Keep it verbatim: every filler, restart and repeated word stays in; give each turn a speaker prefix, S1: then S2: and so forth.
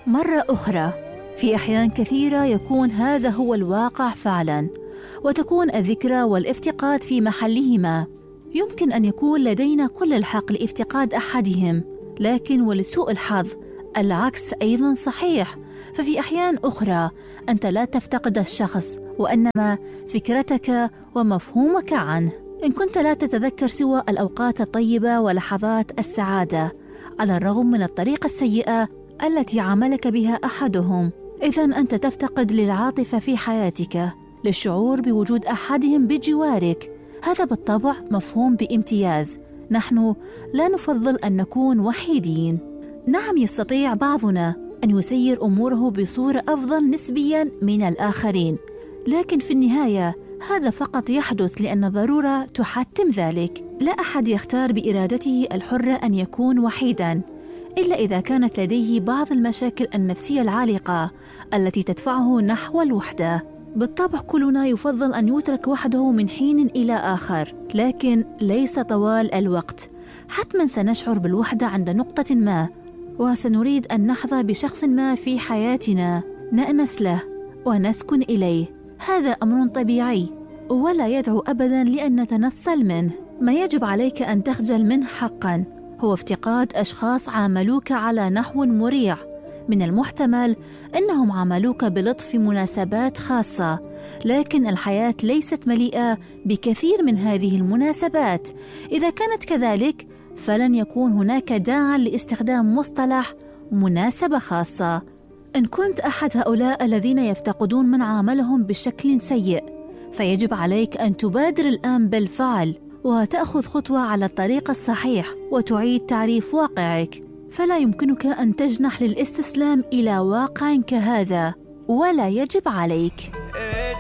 S1: مرة أخرى، في أحيان كثيرة يكون هذا هو الواقع فعلاً، وتكون الذكرى والافتقاد في محلهما. يمكن أن يكون لدينا كل الحق لافتقاد أحدهم، لكن ولسوء الحظ العكس أيضاً صحيح. ففي أحيان أخرى أنت لا تفتقد الشخص، وإنما فكرتك ومفهومك عنه. إن كنت لا تتذكر سوى الأوقات الطيبة ولحظات السعادة على الرغم من الطريقة السيئة التي عاملك بها أحدهم، إذن أنت تفتقد للعاطفة في حياتك، للشعور بوجود أحدهم بجوارك. هذا بالطبع مفهوم بامتياز. نحن لا نفضل أن نكون وحيدين. نعم، يستطيع بعضنا أن يسير أموره بصورة أفضل نسبياً من الآخرين، لكن في النهاية هذا فقط يحدث لأن الضرورة تحتم ذلك. لا أحد يختار بإرادته الحرة أن يكون وحيداً، إلا إذا كانت لديه بعض المشاكل النفسية العالقة التي تدفعه نحو الوحدة. بالطبع كلنا يفضل أن يترك وحده من حين إلى آخر، لكن ليس طوال الوقت. حتماً سنشعر بالوحدة عند نقطة ما، وسنريد أن نحظى بشخص ما في حياتنا نأنس له ونسكن إليه. هذا أمر طبيعي ولا يدعو أبداً لأن نتنصل منه. ما يجب عليك أن تخجل منه حقاً هو افتقاد أشخاص عاملوك على نحو مريع. من المحتمل أنهم عاملوك بلطف في مناسبات خاصة، لكن الحياة ليست مليئة بكثير من هذه المناسبات. إذا كانت كذلك فلن يكون هناك داعي لاستخدام مصطلح مناسبة خاصة. إن كنت أحد هؤلاء الذين يفتقدون من عاملهم بشكل سيء، فيجب عليك أن تبادر الآن بالفعل وتأخذ خطوة على الطريق الصحيح وتعيد تعريف واقعك. فلا يمكنك أن تجنح للاستسلام إلى واقع كهذا، ولا يجب عليك.